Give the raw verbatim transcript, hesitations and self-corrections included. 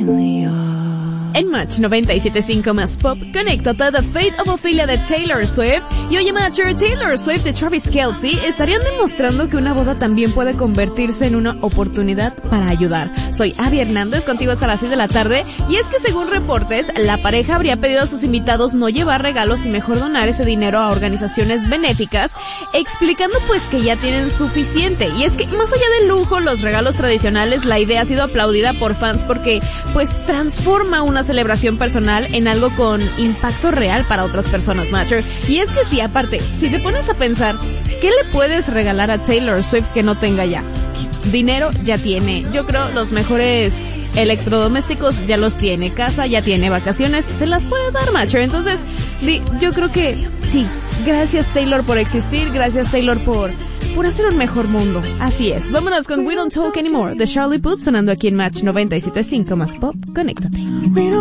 En Match noventa y siete punto cinco más pop, conéctate The Fate of Ophelia de Taylor Swift y Oye Matcher, Taylor Swift de Travis Kelce estarían demostrando que una boda también puede convertirse en una oportunidad para ayudar. Soy Abby Hernández, contigo hasta las seis de la tarde, y es que según reportes, la pareja habría pedido a sus invitados no llevar regalos y mejor donar ese dinero a organizaciones benéficas, explicando pues que ya tienen suficiente. Y es que más allá del lujo, los regalos tradicionales, la idea ha sido aplaudida por fans porque pues transforma una celebración personal en algo con impacto real para otras personas, Matcher. Y es que sí, aparte, si te pones a pensar, ¿qué le puedes regalar a Taylor Swift que no tenga ya? Dinero ya tiene, yo creo los mejores electrodomésticos ya los tiene, casa ya tiene, vacaciones se las puede dar, Matcher. Entonces, di, yo creo que sí, gracias Taylor por existir, gracias Taylor por por hacer un mejor mundo. Así es, vámonos con We Don't Talk Anymore de Charlie Puth sonando aquí en Match noventa y siete punto cinco más pop, conéctate.